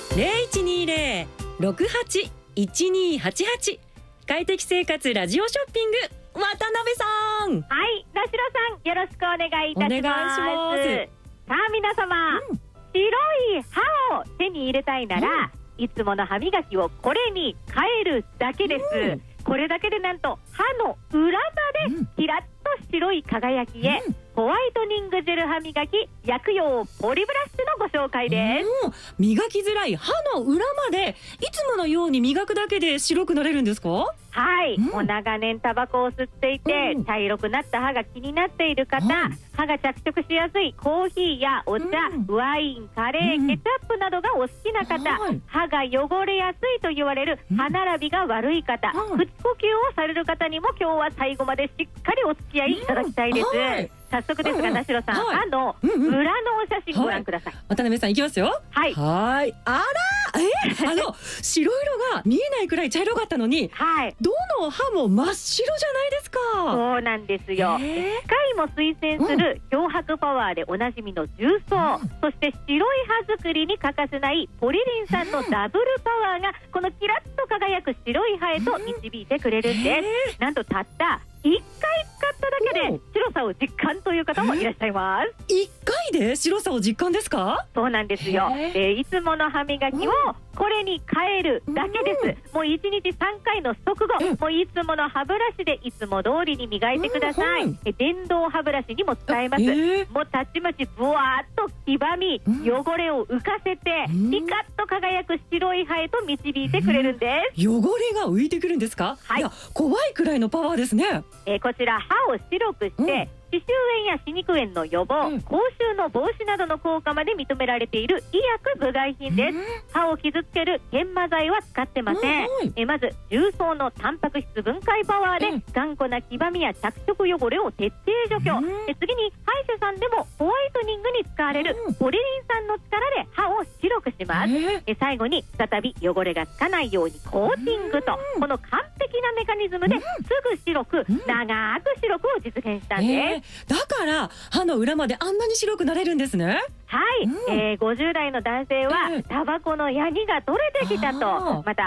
0120-68-1288快適生活ラジオショッピング渡辺さん。 はい、田代さんよろしくお願いいたします。 お願いします。 さあ皆様、白い歯を手に入れたいなら、いつもの歯磨きをこれに変えるだけです。これだけでなんと歯の裏までキラッと白い輝きへ、ホワイトニングジェル歯磨き薬用ポリブラシのご紹介です。 磨きづらい歯の裏までいつものように磨くだけで白くなれるんですか？ はい、もう長年タバコを吸っていて、茶色くなった歯が気になっている方、歯が着色しやすいコーヒーやお茶、ワイン、カレー、ケチャップなどがお好きな方、歯が汚れやすいと言われる歯並びが悪い方、口呼吸をされる方にも今日は最後までしっかりお付き合いいただきたいです。早速ですが、田代さん、歯の裏のお写真ご覧ください。 渡辺さんいきますよ。はい。あら、白色が見えないくらい茶色かったのに、どの歯も真っ白じゃないですか。 そうなんですよ。機械も推薦する漂白パワーでおなじみの重曹、そして白い歯作りに欠かせないポリリン酸のダブルパワーがこのキラッと輝く白い歯へと導いてくれるんです。なんとたった1回使っただけで白さを実感という方もいらっしゃいます。 1回で白さを実感ですか？ そうなんですよ。いつもの歯磨きをこれに変えるだけです。もう1日3回の速度、もういつもの歯ブラシでいつも通りに磨いてください。電動歯ブラシにも使えます。もうたちまちブワーっと黄ばみ、汚れを浮かせてピカッと輝く白い歯へと導いてくれるんです。 汚れが浮いてくるんですか？いや、怖いくらいのパワーですね。 こちら歯を白くして歯周炎や歯肉炎の予防、口臭の防止などの効果まで認められている医薬部外品です。歯を傷つける研磨剤は使ってません。まず重曹のタンパク質分解パワーで頑固な黄ばみや着色汚れを徹底除去。次に歯医者さんでもホワイトニングに使われるポリリン酸の力で歯を白くします。最後に再び汚れがつかないようにコーティングと、この完璧なメカニズムですぐ白く長く白くを実現したんです。 だから歯の裏まであんなに白くなれるんですね。 はい、50代の男性はタバコのヤニが取れてきたと、また